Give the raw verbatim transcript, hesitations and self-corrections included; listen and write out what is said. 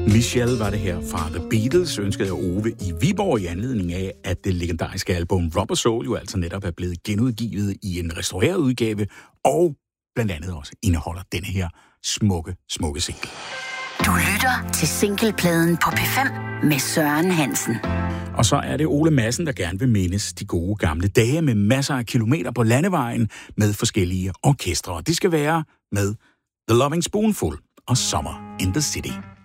Michelle var det her fra The Beatles, ønskede af Ove i Viborg i anledning af, at det legendariske album Rubber Soul jo altså netop er blevet genudgivet i en restaureret udgave, og blandt andet også indeholder denne her smukke, smukke single. Du lytter til singlepladen på P fem med Søren Hansen. Og så er det Ole Madsen, der gerne vil mindes de gode gamle dage med masser af kilometer på landevejen med forskellige orkestre. Det skal være med The Loving Spoonful og Summer in the City.